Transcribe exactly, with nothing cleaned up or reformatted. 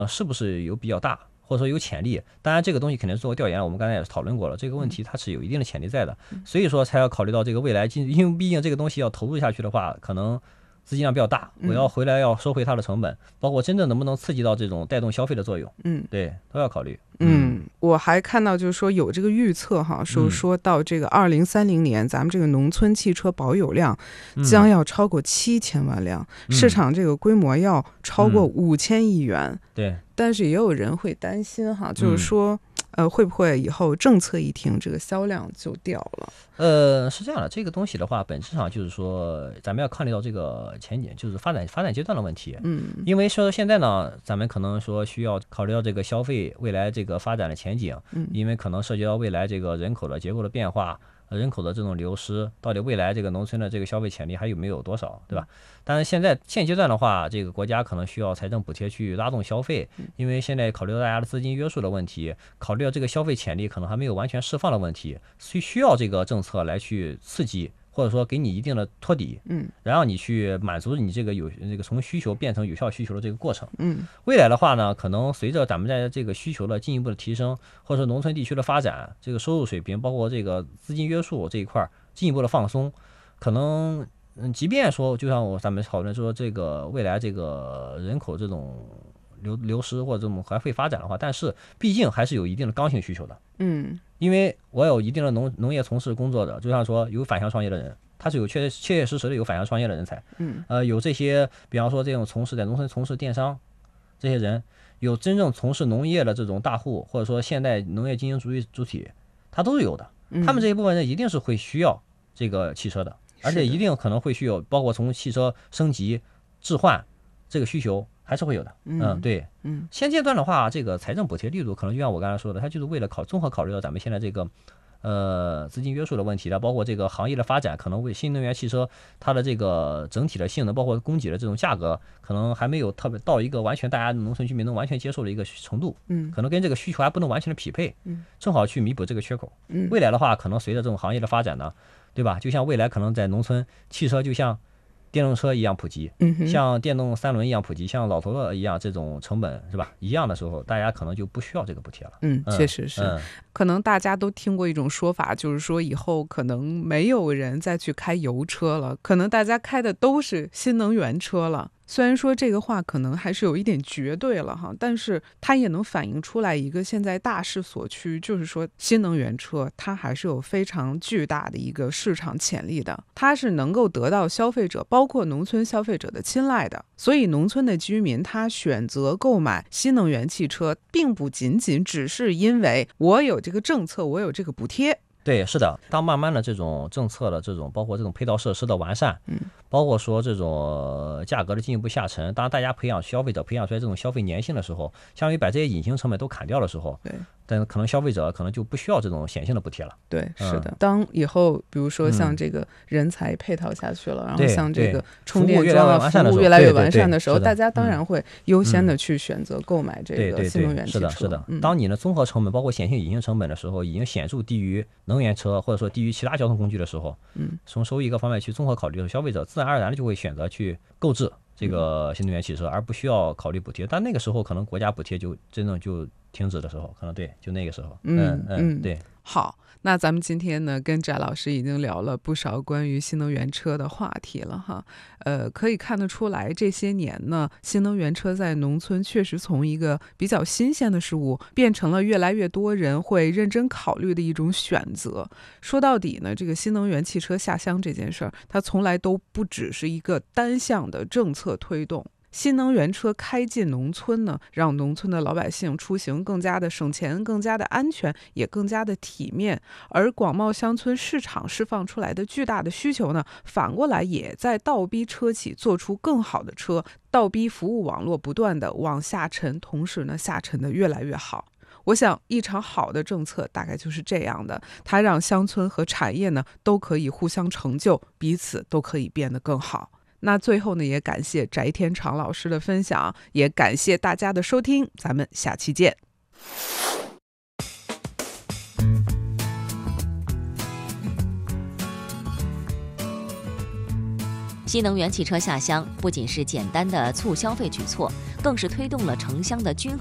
呃是不是有比较大，或者说有潜力。当然这个东西肯定是做过调研，我们刚才也讨论过了，这个问题它是有一定的潜力在的，所以说才要考虑到这个未来，因为毕竟这个东西要投入下去的话，可能资金量比较大，我要回来要收回它的成本，包括真正能不能刺激到这种带动消费的作用， 嗯， 对，都要考虑。 嗯，我还看到就是说有这个预测哈，说说到这个二零三零年，咱们这个农村汽车保有量将要超过七千万辆， 嗯、 市场这个规模要超过五千亿元。 嗯、对， 但是也有人会担心哈，就是说。嗯呃，会不会以后政策一停，这个销量就掉了？ 呃，是这样的，这个东西的话，本质上就是说，咱们要考虑到这个前景，就是发展发展阶段的问题。 嗯， 因为说现在呢，咱们可能说需要考虑到这个消费未来这个发展的前景， 嗯， 因为可能涉及到未来这个人口的结构的变化。人口的这种流失，到底未来这个农村的这个消费潜力还有没有多少，对吧？但是现在现阶段的话，这个国家可能需要财政补贴去拉动消费，因为现在考虑到大家的资金约束的问题，考虑到这个消费潜力可能还没有完全释放的问题，所以需要这个政策来去刺激，或者说给你一定的托底， 嗯， 然后你去满足你这个有这个从需求变成有效需求的这个过程。 嗯， 未来的话呢，可能随着咱们在这个需求的进一步的提升，或者说农村地区的发展，这个收入水平，包括这个资金约束这一块进一步的放松，可能嗯，即便说就像我咱们讨论说这个未来这个人口这种流流失或者这种还会发展的话，但是毕竟还是有一定的刚性需求的。 嗯， 因为我有一定的农农业从事工作者，就像说有返乡创业的人，他是有确确确实实的有返乡创业的人才。 嗯， 呃，有这些，比方说这种从事在农村从事电商这些人，有真正从事农业的这种大户，或者说现代农业经营主义主体，他都是有的。他们这一部分人一定是会需要这个汽车的，而且一定可能会需要，包括从汽车升级、置换这个需求。还是会有的，嗯，对， 嗯， 现阶段的话，这个财政补贴力度可能就像我刚才说的，它就是为了考综合考虑到咱们现在这个呃资金约束的问题的，包括这个行业的发展，可能为新能源汽车它的这个整体的性能，包括供给的这种价格，可能还没有特别到一个完全大家农村居民能完全接受的一个程度， 嗯， 可能跟这个需求还不能完全的匹配， 嗯， 正好去弥补这个缺口。 嗯， 未来的话，可能随着这种行业的发展呢，对吧？就像未来可能在农村，汽车就像电动车一样普及， 嗯， 像电动三轮一样普及，像老头乐一样，这种成本是吧一样的时候，大家可能就不需要这个补贴了。 嗯，确实是、 嗯嗯、 可能大家都听过一种说法，就是说以后可能没有人再去开油车了，可能大家开的都是新能源车了。虽然说这个话可能还是有一点绝对了哈，但是它也能反映出来一个现在大势所趋，就是说新能源车它还是有非常巨大的一个市场潜力的，它是能够得到消费者包括农村消费者的青睐的。所以农村的居民他选择购买新能源汽车，并不仅仅只是因为我有这个政策，我有这个补贴。 对，是的，当慢慢的这种政策的这种，包括这种配套设施的完善， 嗯， 包括说这种价格的进一步下沉，当大家培养消费者培养出来这种消费粘性的时候，相当于把这些隐形成本都砍掉的时候， 对， 但可能消费者可能就不需要这种显性的补贴了。 对，是的。嗯、当以后比如说像这个人才配套下去了，嗯、然后像这个充电桩啊服务越来越完善的时候，大家当然会优先的去选择购买这个新能源汽车。 是的，是的。嗯、当你的综合成本包括显性隐形成本的时候，已经显著低于能源车或者说低于其他交通工具的时候， 嗯， 从收益各方面去综合考虑，消费者自然而然的就会选择去购置这个新能源汽车，而不需要考虑补贴。但那个时候可能国家补贴就真正就停止的时候，可能对，就那个时候， 嗯嗯， 对。 好，那咱们今天呢，跟翟老师已经聊了不少关于新能源车的话题了哈。呃，可以看得出来，这些年呢，新能源车在农村确实从一个比较新鲜的事物，变成了越来越多人会认真考虑的一种选择。说到底呢，这个新能源汽车下乡这件事儿，它从来都不只是一个单向的政策推动。新能源车开进农村呢，让农村的老百姓出行更加的省钱，更加的安全，也更加的体面。而广袤乡村市场释放出来的巨大的需求呢，反过来也在倒逼车企做出更好的车，倒逼服务网络不断的往下沉，同时呢，下沉的越来越好。我想一场好的政策大概就是这样的，它让乡村和产业呢都可以互相成就，彼此都可以变得更好。那最后呢，也感谢翟天长老师的分享，也感谢大家的收听，咱们下期见。 新能源汽车下乡不仅是简单的促消费举措，更是推动了城乡的均衡